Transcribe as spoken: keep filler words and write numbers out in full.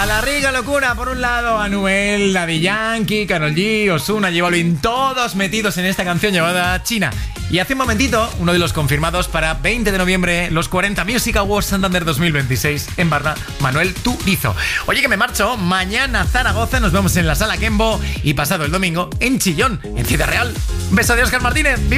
A la rica locura, por un lado, Anuel, Daddy Yankee, Karol G, Ozuna, J Balvin, todos metidos en esta canción llamada China. Y hace un momentito, uno de los confirmados para veinte de noviembre, los cuarenta Music Awards Santander dos mil veintiséis en Barna, Manuel Turizo. Oye, que me marcho, mañana Zaragoza, nos vemos en la Sala Kembo y pasado el domingo en Chillón, en Ciudad Real. Un beso de Óscar Martínez.